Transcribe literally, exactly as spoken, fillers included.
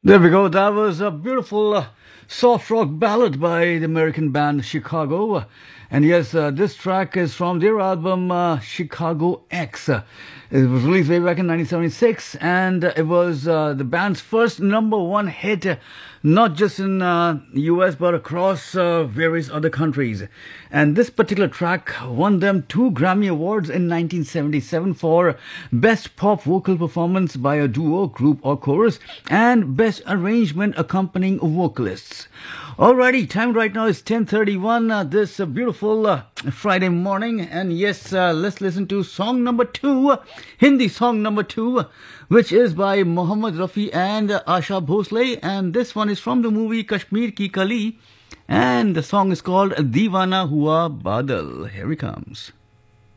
There we go. That was a beautiful uh, soft rock ballad by the American band Chicago. And yes, uh, this track is from their album uh, Chicago X. Uh, it was released way back in nineteen seventy-six, and uh, it was uh, the band's first number one hit, uh, not just in uh, the U S but across uh, various other countries. And this particular track won them two Grammy Awards in nineteen seventy-seven for Best Pop Vocal Performance by a Duo, Group or Chorus, and Best Arrangement Accompanying Vocalists. Alrighty, time right now is ten thirty-one uh, this uh, beautiful uh, Friday morning, and yes, uh, let's listen to song number two, Hindi song number two, which is by Mohammed Rafi and uh, Asha Bhosle, and this one is from the movie Kashmir Ki Kali, and the song is called Deewana Hua Badal. Here he comes.